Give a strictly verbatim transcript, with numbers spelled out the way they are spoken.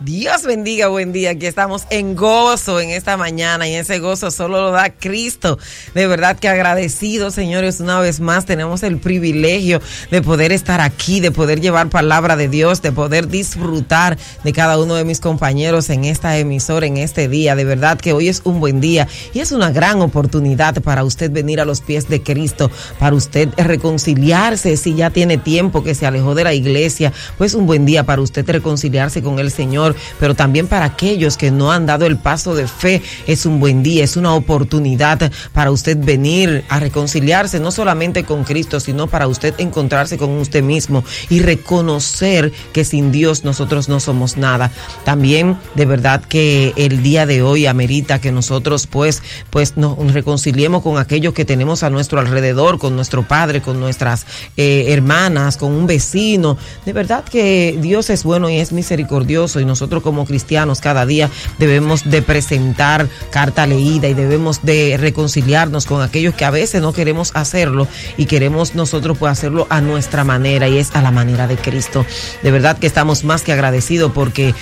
Dios bendiga, buen día. Aquí estamos en gozo en esta mañana y ese gozo solo lo da Cristo. De verdad que agradecidos, señores, una vez más tenemos el privilegio de poder estar aquí, de poder llevar palabra de Dios, de poder disfrutar de cada uno de mis compañeros en esta emisora, en este día. De verdad que hoy es un buen día y es una gran oportunidad para usted venir a los pies de Cristo, para usted reconciliarse si ya tiene tiempo que se alejó de la iglesia, pues un buen día para usted reconciliarse con el Señor. Pero también para aquellos que no han dado el paso de fe, es un buen día, es una oportunidad para usted venir a reconciliarse no solamente con Cristo, sino para usted encontrarse con usted mismo y reconocer que sin Dios nosotros no somos nada. También de verdad que el día de hoy amerita que nosotros pues, pues nos reconciliemos con aquellos que tenemos a nuestro alrededor, con nuestro padre, con nuestras eh, hermanas, con un vecino. De verdad que Dios es bueno y es misericordioso, y nosotros como cristianos cada día debemos de presentar carta leída y debemos de reconciliarnos con aquellos que a veces no queremos hacerlo y queremos nosotros pues hacerlo a nuestra manera, y es a la manera de Cristo. De verdad que estamos más que agradecidos porque